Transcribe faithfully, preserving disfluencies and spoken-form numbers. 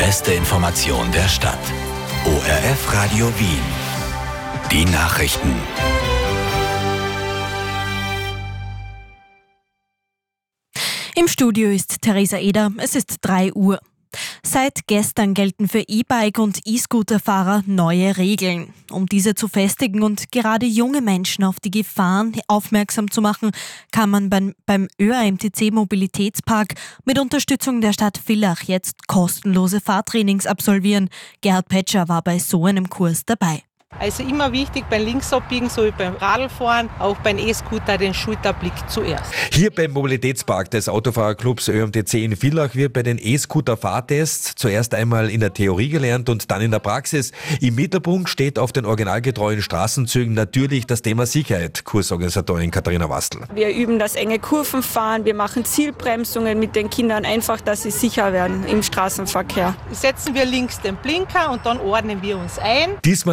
beste Information der Stadt. O R F Radio Wien. Die Nachrichten. Im Studio ist Theresa Eder. Es ist drei Uhr. Seit gestern gelten für E-Bike- und E-Scooter-Fahrer neue Regeln. Um diese zu festigen und gerade junge Menschen auf die Gefahren aufmerksam zu machen, kann man beim, beim ÖAMTC-Mobilitätspark mit Unterstützung der Stadt Villach jetzt kostenlose Fahrtrainings absolvieren. Gerhard Petscher war bei so einem Kurs dabei. Also immer wichtig beim Linksabbiegen, so wie beim Radlfahren, auch beim E-Scooter den Schulterblick zuerst. Hier beim Mobilitätspark des Autofahrerclubs ÖAMTC in Villach wird bei den E-Scooter-Fahrtests zuerst einmal in der Theorie gelernt und dann in der Praxis. Im Mittelpunkt steht auf den originalgetreuen Straßenzügen natürlich das Thema Sicherheit. Kursorganisatorin Katharina Wastl. Wir üben das enge Kurvenfahren, wir machen Zielbremsungen mit den Kindern, einfach, dass sie sicher werden im Straßenverkehr. Setzen wir links den Blinker und dann ordnen wir uns ein. Diesmal